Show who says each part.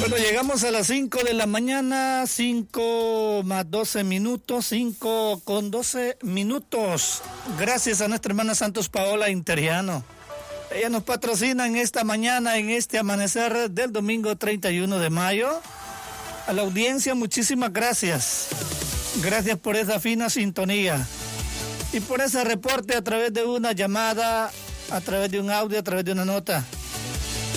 Speaker 1: Bueno, llegamos a las 5 de la mañana, 5 más 12 minutos, 5 con 12 minutos. Gracias a nuestra hermana Santos Paola Interiano. Ella nos patrocina en esta mañana, en este amanecer del domingo 31 de mayo. A la audiencia, muchísimas gracias. Gracias por esa fina sintonía. Y por ese reporte a través de una llamada, a través de un audio, a través de una nota.